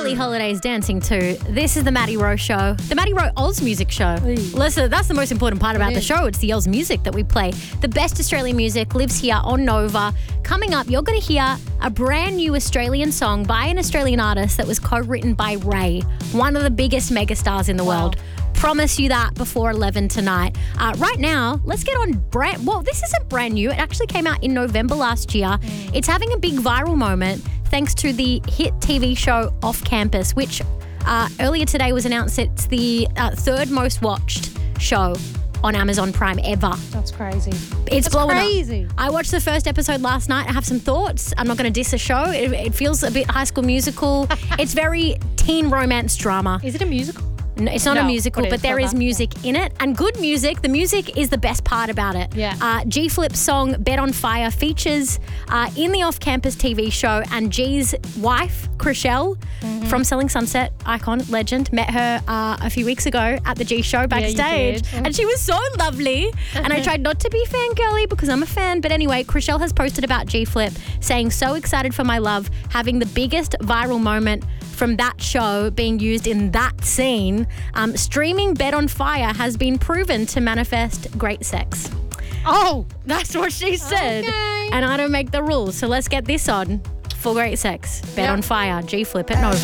Billie Holiday's dancing to. This is the Maddie Rowe Show. The Maddie Rowe Oz Music Show. Hey. Listen, that's the most important part about the show. It's the Oz music that we play. The best Australian music lives here on Nova. Coming up, you're going to hear a brand new Australian song by an Australian artist that was co-written by Ray, one of the biggest megastars in the world. Promise you that before 11 tonight. Right now, let's get on this isn't brand new. It actually came out in November last year. It's having a big viral moment thanks to the hit TV show Off Campus, which earlier today was announced it's the third most watched show on Amazon Prime ever. That's crazy. It's blowing crazy. up. I watched the first episode last night. I have some thoughts. I'm not going to diss a show. It feels a bit High School Musical. It's very teen romance drama. Is it a musical? No, it's not a musical, but but there is music in it, and good music. The music is the best part about it. Yeah. G Flip's song "Bed on Fire" features in the off-campus TV show, and G's wife, Chriselle, from Selling Sunset, icon, legend, met her a few weeks ago at the G show backstage, did. and she was so lovely. And I tried not to be fangirly because I'm a fan, but anyway, Chriselle has posted about G Flip, saying, "So excited for my love, having the biggest viral moment from that show being used in that scene. Streaming Bed on Fire has been proven to manifest great sex." Oh, That's what she said. Okay. And I don't make the rules. So let's get this on for great sex. Bed on Fire, G Flip at Nova.